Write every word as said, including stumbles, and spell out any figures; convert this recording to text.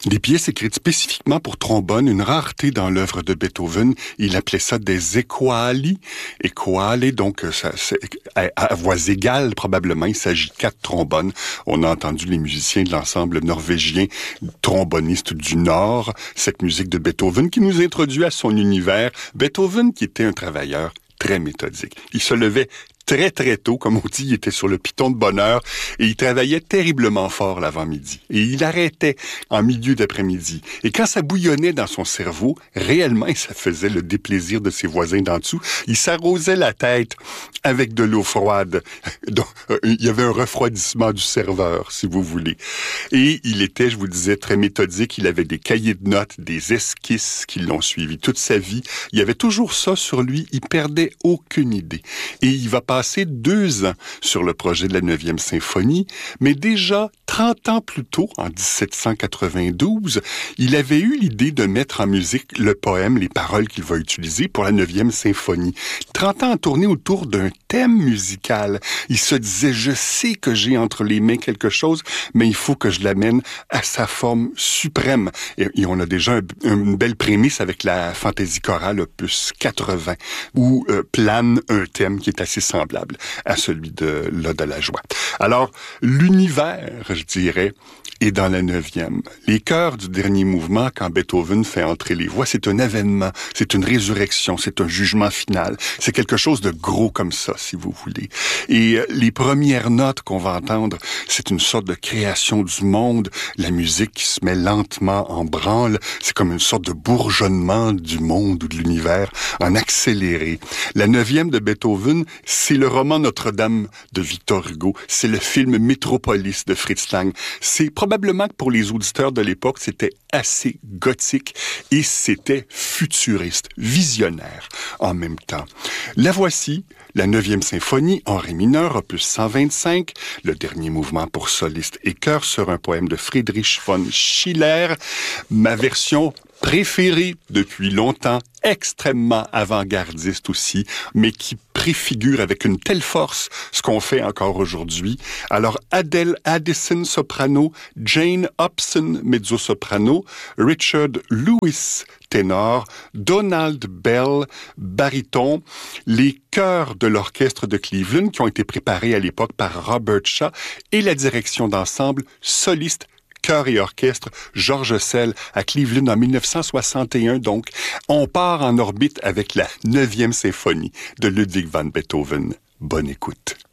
Des pièces écrites spécifiquement pour trombone, une rareté dans l'œuvre de Beethoven. Il appelait ça des equali. Equale, donc ça, à, à voix égale probablement. Il s'agit de quatre trombones. On a entendu les musiciens de l'ensemble norvégien trombonistes du Nord. Cette musique de Beethoven qui nous introduit à son univers. Beethoven qui était un travailleur très méthodique. Il se levait très, très tôt, comme on dit, il était sur le piton de bonne heure et il travaillait terriblement fort l'avant-midi. Et il arrêtait en milieu d'après-midi. Et quand ça bouillonnait dans son cerveau, réellement, ça faisait le déplaisir de ses voisins d'en dessous. Il s'arrosait la tête avec de l'eau froide. Donc, euh, il y avait un refroidissement du serveur, si vous voulez. Et il était, je vous disais, très méthodique. Il avait des cahiers de notes, des esquisses qui l'ont suivi toute sa vie. Il y avait toujours ça sur lui. Il perdait aucune idée. Et il va passé deux ans sur le projet de la neuvième symphonie, mais déjà trente ans plus tôt, en dix-sept cent quatre-vingt-douze, il avait eu l'idée de mettre en musique le poème, les paroles qu'il va utiliser pour la neuvième symphonie. trente ans à tourner autour d'un thème musical. Il se disait, je sais que j'ai entre les mains quelque chose, mais il faut que je l'amène à sa forme suprême. Et, et on a déjà un, une belle prémisse avec la fantaisie chorale opus quatre-vingts, où euh, plane un thème qui est assez semblable à celui de l'Ode à la joie. Alors, l'univers, je dirais, est dans la neuvième. Les chœurs du dernier mouvement, quand Beethoven fait entrer les voix, c'est un événement, c'est une résurrection, c'est un jugement final. C'est quelque chose de gros comme ça, si vous voulez. Et les premières notes qu'on va entendre, c'est une sorte de création du monde, la musique qui se met lentement en branle, c'est comme une sorte de bourgeonnement du monde ou de l'univers en accéléré. La neuvième de Beethoven, c'est le roman Notre-Dame de Victor Hugo, c'est le film Métropolis de Fritz Lang. C'est probablement que pour les auditeurs de l'époque, c'était assez gothique et c'était futuriste, visionnaire en même temps. La voici, la neuvième symphonie en ré mineur, opus cent vingt-cinq, le dernier mouvement pour soliste et chœur sur un poème de Friedrich von Schiller, ma version préférée depuis longtemps, extrêmement avant-gardiste aussi, mais qui préfigure avec une telle force ce qu'on fait encore aujourd'hui. Alors, Adele Addison, soprano, Jane Hobson, mezzo-soprano, Richard Lewis, ténor, Donald Bell, baryton, les chœurs de l'orchestre de Cleveland qui ont été préparés à l'époque par Robert Shaw et la direction d'ensemble soliste chœur et orchestre, Georges Sell à Cleveland en mille neuf cent soixante et un. Donc, on part en orbite avec la neuvième symphonie de Ludwig van Beethoven. Bonne écoute.